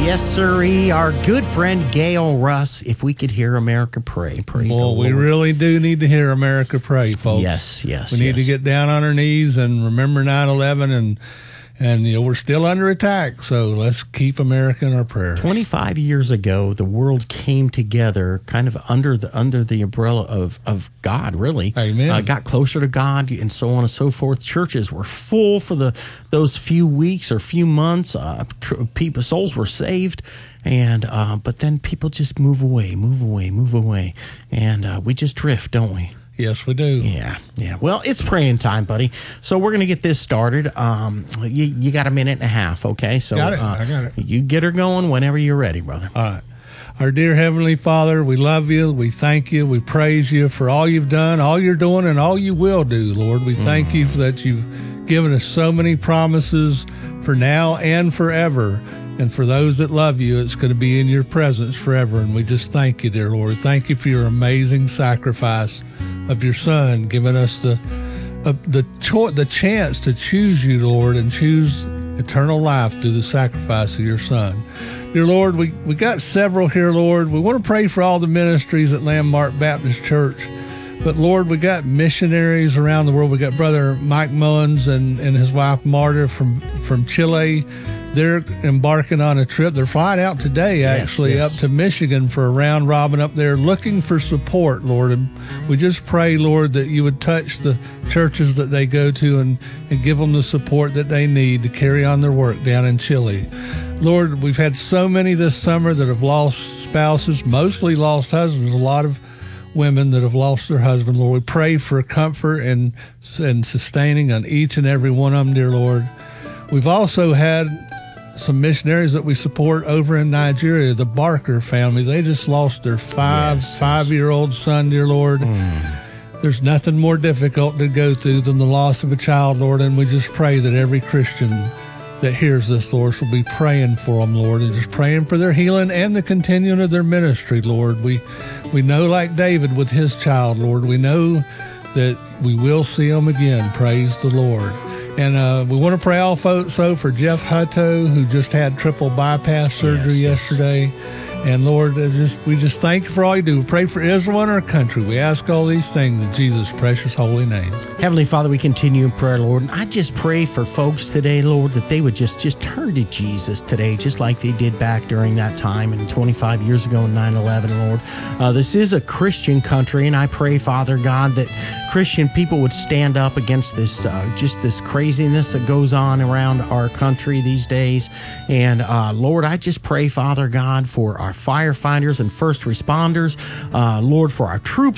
Yes, sirree. Our good friend Gail Russ. If we could hear America pray, praise the Lord. We really do need to hear America pray, folks. Yes. We need to get down on our knees and remember 9/11 and we're still under attack, so let's keep America in our prayer. 25 years ago, the world came together kind of under the umbrella of God, really. Amen. Got closer to God and so on and so forth. Churches were full for those few weeks or few months. Souls were saved. And but then people just move away. And we just drift, don't we? Yes, we do. Yeah. Well, it's praying time, buddy. So we're going to get this started. You got a minute and a half, okay? So got it. I got it. You get her going whenever you're ready, brother. All right. Our dear Heavenly Father, we love you. We thank you. We praise you for all you've done, all you're doing, and all you will do, Lord. We thank you that you've given us so many promises for now and forever. And for those that love you, it's going to be in your presence forever. And we just thank you, dear Lord. Thank you for your amazing sacrifice of your Son, giving us the chance to choose you, Lord, and choose eternal life through the sacrifice of your Son. Dear Lord, we got several here, Lord. We want to pray for all the ministries at Landmark Baptist Church. But Lord, we got missionaries around the world. We got Brother Mike Mullins and his wife Marta from Chile. They're embarking on a trip. They're flying out today, actually, up to Michigan for a round robin up there, looking for support, Lord. And we just pray, Lord, that you would touch the churches that they go to and give them the support that they need to carry on their work down in Chile. Lord, we've had so many this summer that have lost spouses, mostly lost husbands, a lot of women that have lost their husband, Lord. We pray for comfort and sustaining on each and every one of them, dear Lord. We've also had some missionaries that we support over in Nigeria, the Barker family. They just lost their five-year-old son, dear Lord. There's nothing more difficult to go through than the loss of a child, Lord, and we just pray that every Christian that hears this, Lord, will be praying for them, Lord, and just praying for their healing and the continuing of their ministry, Lord. We know, like David with his child, Lord, we know that we will see them again. Praise the Lord. And we want to pray also for Jeff Hutto, who just had triple bypass surgery yesterday. And Lord, we just thank you for all you do. We pray for Israel and our country. We ask all these things in Jesus' precious holy name. Heavenly Father, we continue in prayer, Lord. And I just pray for folks today, Lord, that they would just turn to Jesus today, just like they did back during that time and 25 years ago in 9/11, Lord. This is a Christian country, and I pray, Father God, that Christian people would stand up against this, just this craziness that goes on around our country these days. And Lord, I just pray, Father God, for our firefighters and first responders, Lord, for our troops